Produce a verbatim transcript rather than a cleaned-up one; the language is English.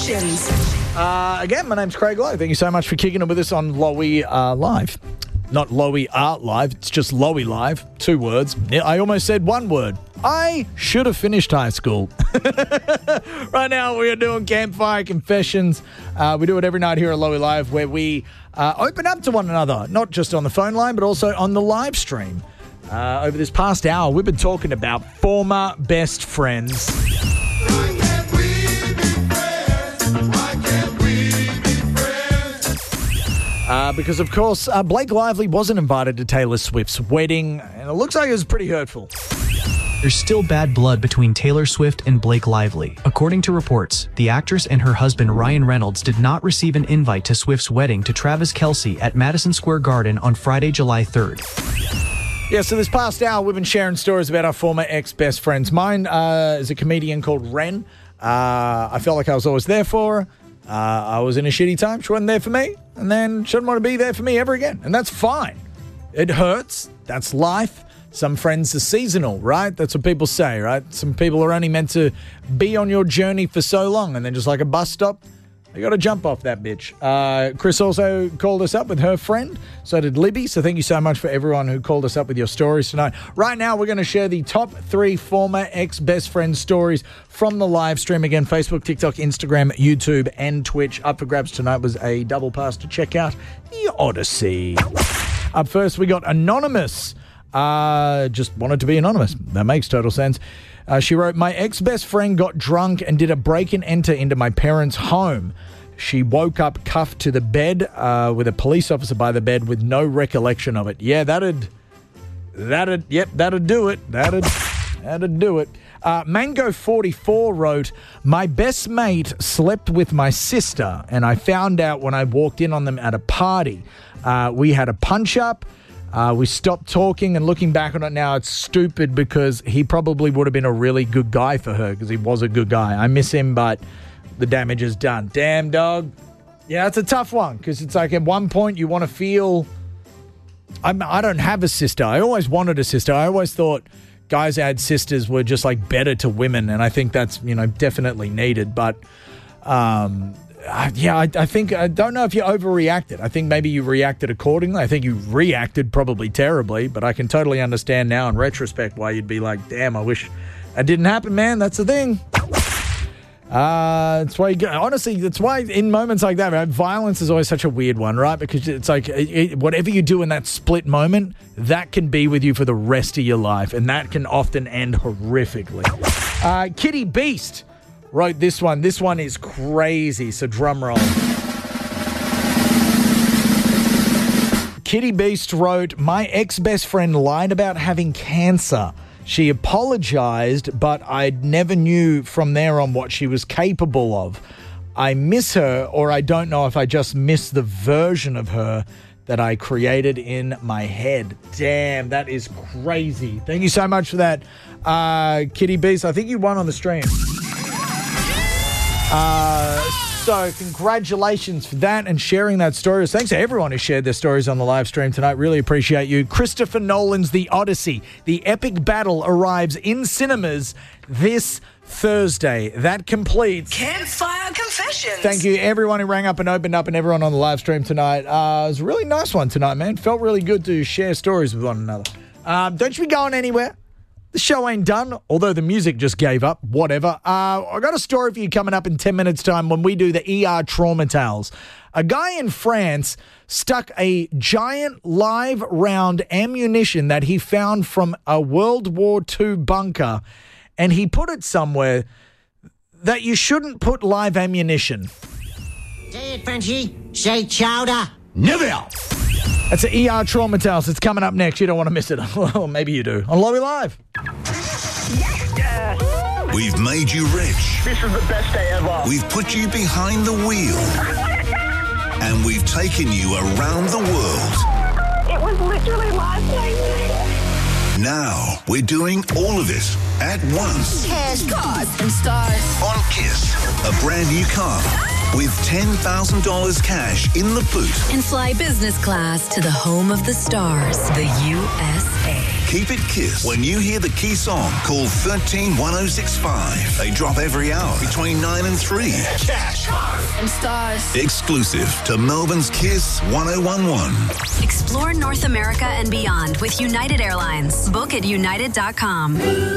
Confessions. Uh, again, my name's Craig Lowe. Thank you so much for kicking it with us on Lowy uh, Live. Not Lowy Art Live, it's just Lowy Live. Two words. I almost said one word. I should have finished high school. Right now, we are doing Campfire Confessions. Uh, we do it every night here at Lowy Live, where we uh, open up to one another, not just on the phone line, but also on the live stream. Uh, over this past hour, we've been talking about former best friends. Why can't we be friends? Why can't we be friends? Uh, because, of course, uh, Blake Lively wasn't invited to Taylor Swift's wedding, and it looks like it was pretty hurtful. There's still bad blood between Taylor Swift and Blake Lively. According to reports, the actress and her husband Ryan Reynolds did not receive an invite to Swift's wedding to Travis Kelce at Madison Square Garden on Friday, July third. Yeah, so this past hour, we've been sharing stories about our former ex-best friends. Mine uh, is a comedian called Ren. Uh, I felt like I was always there for her. Uh, I was in a shitty time. She wasn't there for me. And then she didn't want to be there for me ever again. And that's fine. It hurts. That's life. Some friends are seasonal, right? That's what people say, right? Some people are only meant to be on your journey for so long. And then just like a bus stop, you got to jump off that bitch. Uh, Chris also called us up with her friend. So did Libby. So thank you so much for everyone who called us up with your stories tonight. Right now, we're going to share the top three former ex-best friend stories from the live stream. Again, Facebook, TikTok, Instagram, YouTube, and Twitch. Up for grabs tonight was a double pass to check out the Odyssey. Up first, we got Anonymous. Uh, just wanted to be anonymous. That makes total sense. Uh, she wrote, my ex-best friend got drunk and did a break and enter into my parents' home. She woke up cuffed to the bed uh, with a police officer by the bed with no recollection of it. Yeah, that'd, that'd, yep, that'd do it. That'd, that'd do it. Uh, Mango forty-four wrote, my best mate slept with my sister and I found out when I walked in on them at a party. Uh, we had a punch-up. Uh, we stopped talking, and looking back on it now, it's stupid because he probably would have been a really good guy for her because he was a good guy. I miss him, but the damage is done. Damn, dog. Yeah, it's a tough one because it's like at one point you want to feel... I'm, I don't have a sister. I always wanted a sister. I always thought guys who had sisters were just like better to women, and I think that's, you know, definitely needed. But... um Uh, yeah, I, I think, I don't know if you overreacted. I think maybe you reacted accordingly. I think you reacted probably terribly, but I can totally understand now in retrospect why you'd be like, damn, I wish that didn't happen, man. That's the thing. Uh, that's why, you go, honestly, that's why in moments like that, right, violence is always such a weird one, right? Because it's like it, it, whatever you do in that split moment, that can be with you for the rest of your life, and that can often end horrifically. Uh, Kitty Beast wrote this one. This one is crazy, so drum roll. Kitty Beast wrote, my ex-best friend lied about having cancer. She apologized, but I never knew from there on what she was capable of. I miss her, or I don't know if I just miss the version of her that I created in my head. Damn, that is crazy. Thank you so much for that, uh, Kitty Beast. I think you won on the stream. Uh, so congratulations for that and sharing that story. Thanks to everyone who shared their stories on the live stream tonight. Really appreciate you. Christopher Nolan's The Odyssey, the epic battle, arrives in cinemas this Thursday. That completes Campfire Confessions. Thank you everyone who rang up and opened up and everyone on the live stream tonight. Uh, it was a really nice one tonight, man. Felt really good to share stories with one another. Um, don't you be going anywhere. The show ain't done, although the music just gave up. Whatever. Uh, I got a story for you coming up in ten minutes' time when we do the E R Trauma Tales. A guy in France stuck a giant live round ammunition that he found from a World War Two bunker, and he put it somewhere that you shouldn't put live ammunition. Say it, Frenchie. Say chowder. Never. That's an E R Trauma Tales. It's coming up next. You don't want to miss it. Well, maybe you do. On Lowy Live. We've made you rich. This is the best day ever. We've put you behind the wheel. And we've taken you around the world. It was literally last night. Now we're doing all of it at once. Cash, cars, and stars. On Kiss, a brand new car with ten thousand dollars cash in the boot. And fly business class to the home of the stars, the U S A. Keep it Kiss. When you hear the key song, call thirteen one oh six five. They drop every hour between nine and three. Cash. And stars. Exclusive to Melbourne's Kiss one oh one one. Explore North America and beyond with United Airlines. Book at united dot com.